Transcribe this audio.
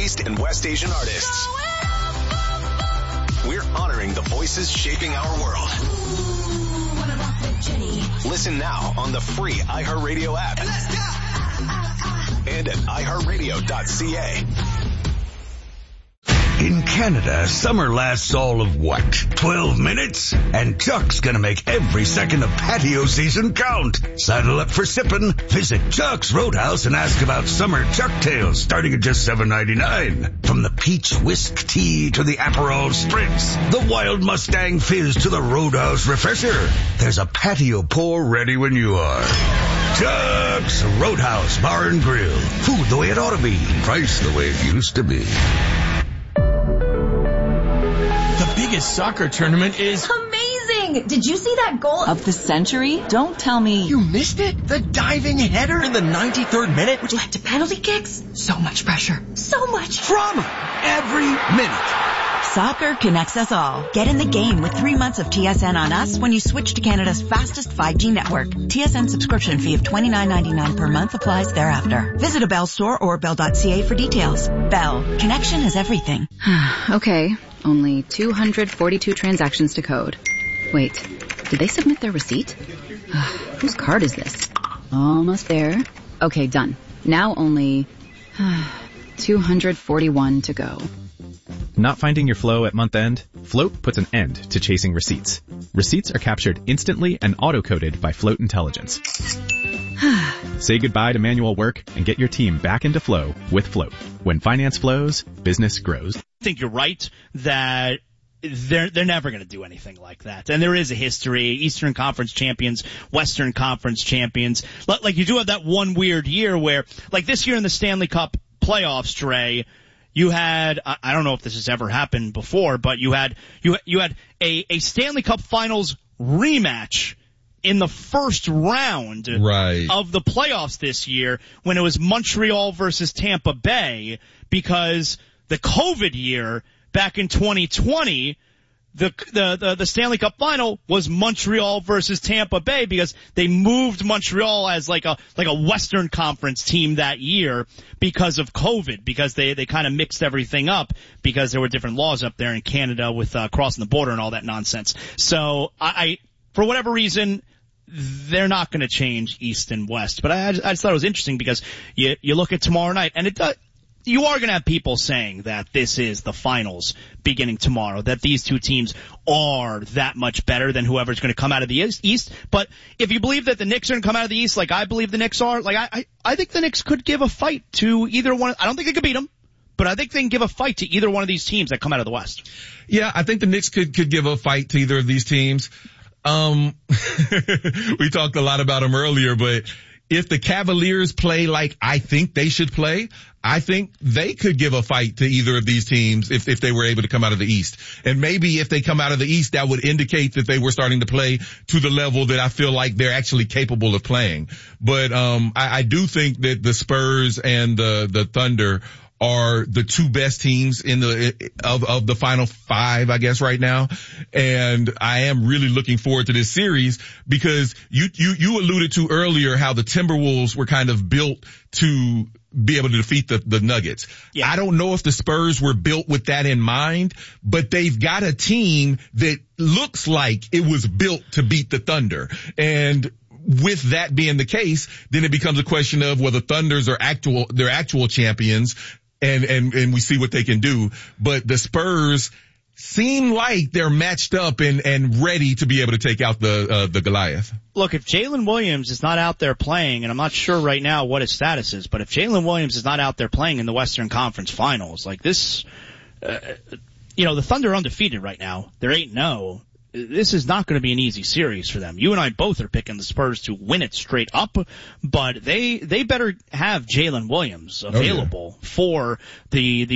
East and West Asian artists. We're honoring the voices shaping our world. Listen now on the free iHeartRadio app. And at iHeartRadio.ca. In Canada, summer lasts all of what? 12 minutes? And Chuck's gonna make every second of patio season count. Saddle up for sippin'. Visit Chuck's Roadhouse and ask about summer Chuck Tales starting at just $7.99. From the peach whisk tea to the Aperol Spritz, the Wild Mustang Fizz to the Roadhouse Refresher. There's a patio pour ready when you are. Chuck's Roadhouse Bar and Grill. Food the way it ought to be. Price the way it used to be. The biggest soccer tournament is amazing! Did you see that goal of the century? Don't tell me you missed it. The diving header in the 93rd minute, which led to penalty kicks. So much pressure. So much drama every minute. Soccer connects us all. Get in the game with 3 months of TSN on us when you switch to Canada's fastest 5G network. TSN subscription fee of $29.99 per month applies thereafter. Visit a Bell store or bell.ca for details. Bell. Connection is everything. Okay. Only 242 transactions to code. Wait, did they submit their receipt? Whose card is this? Almost there. Okay, done. Now only 241 to go. Not finding your flow at month end? Float puts an end to chasing receipts. Receipts are captured instantly and auto-coded by Float Intelligence. Say goodbye to manual work and get your team back into flow with Float. When finance flows, business grows. I think you're right that they're never going to do anything like that. And there is a history, Eastern Conference champions, Western Conference champions. Like you do have that one weird year where, like this year in the Stanley Cup playoffs, Trey, you had, I don't know if this has ever happened before, but you had a Stanley Cup Finals rematch in the first round of the playoffs this year when it was Montreal versus Tampa Bay, because the COVID year back in 2020, the Stanley Cup final was Montreal versus Tampa Bay because they moved Montreal as like a Western Conference team that year because of COVID, because they kind of mixed everything up because there were different laws up there in Canada with crossing the border and all that nonsense. So I for whatever reason, they're not going to change East and West. But I just thought it was interesting because you look at tomorrow night and you are going to have people saying that this is the finals beginning tomorrow, that these two teams are that much better than whoever's going to come out of the East. But if you believe that the Knicks are going to come out of the East like I believe the Knicks are, like I think the Knicks could give a fight to either one. I don't think they could beat them, but I think they can give a fight to either one of these teams that come out of the West. Yeah, I think the Knicks could give a fight to either of these teams. We talked a lot about them earlier, but if the Cavaliers play like I think they should play, I think they could give a fight to either of these teams if they were able to come out of the East. And maybe if they come out of the East, that would indicate that they were starting to play to the level that I feel like they're actually capable of playing. But I do think that the Spurs and the Thunder are the two best teams in of the final five, I guess, right now. And I am really looking forward to this series because you alluded to earlier how the Timberwolves were kind of built to be able to defeat the Nuggets. Yeah. I don't know if the Spurs were built with that in mind, but they've got a team that looks like it was built to beat the Thunder. And with that being the case, then it becomes a question of whether Thunders are actual champions. And we see what they can do. But the Spurs seem like they're matched up and ready to be able to take out the Goliath. Look, if Jalen Williams is not out there playing, and I'm not sure right now what his status is, but if Jalen Williams is not out there playing in the Western Conference Finals, like this, the Thunder are undefeated right now. They're 8-0. This is not going to be an easy series for them. You and I both are picking the Spurs to win it straight up, but they better have Jalen Williams available for the